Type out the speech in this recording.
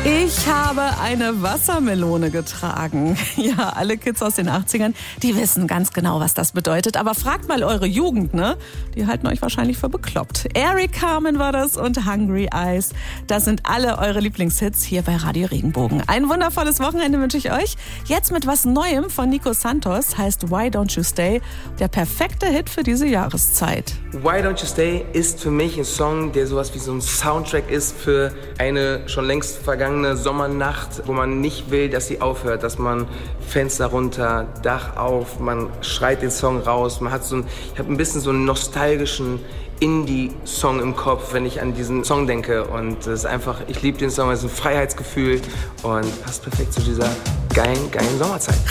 Ich habe eine Wassermelone getragen. Ja, alle Kids aus den 80ern, die wissen ganz genau, was das bedeutet. Aber fragt mal eure Jugend, ne? Die halten euch wahrscheinlich für bekloppt. Eric Carmen war das und Hungry Eyes. Das sind alle eure Lieblingshits hier bei Radio Regenbogen. Ein wundervolles Wochenende wünsche ich euch. Jetzt mit was Neuem von Nico Santos, heißt Why Don't You Stay. Der perfekte Hit für diese Jahreszeit. Why Don't You Stay ist für mich ein Song, der sowas wie so ein Soundtrack ist für eine schon längst vergangene Sommernacht, wo man nicht will, dass sie aufhört, dass man Fenster runter, Dach auf, man schreit den Song raus, man hat ich habe ein bisschen so einen nostalgischen Indie-Song im Kopf, wenn ich an diesen Song denke, und es ist einfach, ich liebe den Song, es ist ein Freiheitsgefühl und passt perfekt zu dieser geilen Sommerzeit.